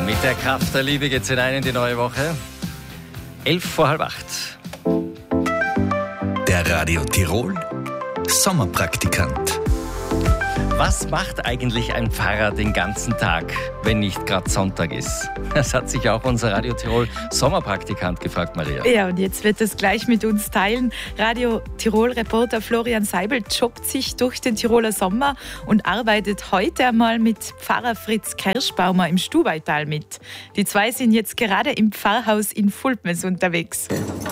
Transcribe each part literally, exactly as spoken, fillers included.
Mit der Kraft der Liebe geht's hinein in die neue Woche. Elf vor halb acht. Der Radio Tirol Sommerpraktikant. Was macht eigentlich ein Pfarrer den ganzen Tag, wenn nicht gerade Sonntag ist? Das hat sich auch unser Radio Tirol Sommerpraktikant gefragt, Maria. Ja, und jetzt wird es gleich mit uns teilen. Radio Tirol-Reporter Florian Seibel jobbt sich durch den Tiroler Sommer und arbeitet heute einmal mit Pfarrer Fritz Kerschbaumer im Stubaital mit. Die zwei sind jetzt gerade im Pfarrhaus in Fulpmes unterwegs.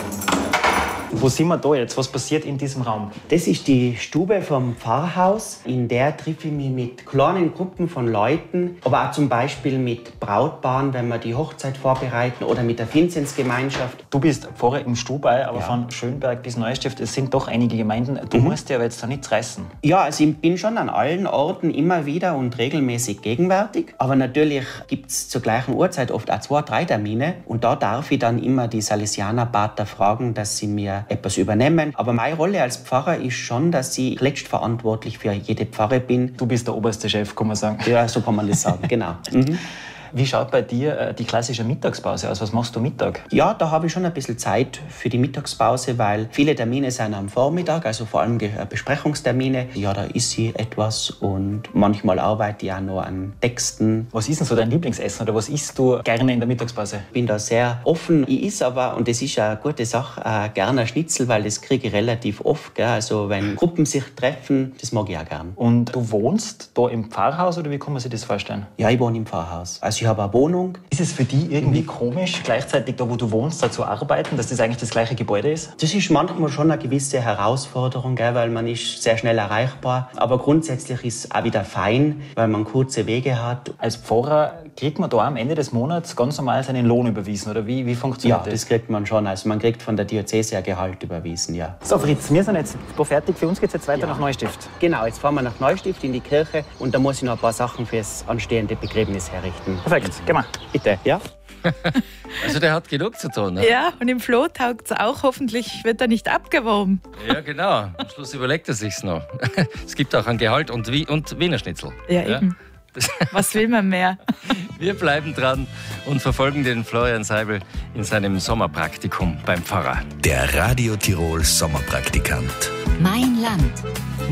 Wo sind wir da jetzt? Was passiert in diesem Raum? Das ist die Stube vom Pfarrhaus. In der treffe ich mich mit kleinen Gruppen von Leuten, aber auch zum Beispiel mit Brautpaaren, wenn wir die Hochzeit vorbereiten, oder mit der Vinzenzgemeinschaft. Du bist Pfarrer im Stubai, aber Ja. von Schönberg bis Neustift, es sind doch einige Gemeinden. Du Mhm. musst dir aber jetzt da nichts reißen. Ja, also ich bin schon an allen Orten immer wieder und regelmäßig gegenwärtig. Aber natürlich gibt es zur gleichen Uhrzeit oft auch zwei, drei Termine. Und da darf ich dann immer die Salesianerpater fragen, dass sie mir etwas übernehmen. Aber meine Rolle als Pfarrer ist schon, dass ich letztverantwortlich für jede Pfarre bin. Du bist der oberste Chef, kann man sagen. Ja, so kann man das sagen, genau. Mhm. Wie schaut bei dir äh, die klassische Mittagspause aus? Was machst du Mittag? Ja, da habe ich schon ein bisschen Zeit für die Mittagspause, weil viele Termine sind am Vormittag, also vor allem Ge- Besprechungstermine. Ja, da isst ich etwas und manchmal arbeite ich auch noch an Texten. Was ist denn so dein Lieblingsessen oder was isst du gerne in der Mittagspause? Ich bin da sehr offen. Ich esse aber, und das ist eine gute Sache, äh, gerne ein Schnitzel, weil das kriege ich relativ oft. Gell? Also wenn Gruppen sich treffen, das mag ich auch gern. Und du wohnst da im Pfarrhaus oder wie kann man sich das vorstellen? Ja, ich wohne im Pfarrhaus. Also ich habe eine Wohnung. Ist es für dich irgendwie komisch, gleichzeitig da, wo du wohnst, da zu arbeiten, dass das eigentlich das gleiche Gebäude ist? Das ist manchmal schon eine gewisse Herausforderung, gell, weil man ist sehr schnell erreichbar. Aber grundsätzlich ist es auch wieder fein, weil man kurze Wege hat. Als Pfarrer kriegt man da am Ende des Monats ganz normal seinen Lohn überwiesen, oder wie, wie funktioniert Ja, das? das kriegt man schon. Also man kriegt von der Diözese ein Gehalt überwiesen, ja. So Fritz, wir sind jetzt da fertig. Für uns geht es jetzt weiter Ja. nach Neustift. Genau, jetzt fahren wir nach Neustift in die Kirche und da muss ich noch ein paar Sachen fürs anstehende Begräbnis herrichten. Perfekt, gehen wir. Bitte, ja? Also der hat genug zu tun. Ne? Ja, und im Floh taugt es auch. Hoffentlich wird er nicht abgeworben. Ja, genau. Am Schluss überlegt er sich's noch. Es gibt auch ein Gehalt und, Wie- und Wiener Schnitzel. Ja, eben. Was will man mehr? Wir bleiben dran und verfolgen den Florian Seibel in seinem Sommerpraktikum beim Pfarrer. Der Radio Tirol Sommerpraktikant. Mein Land.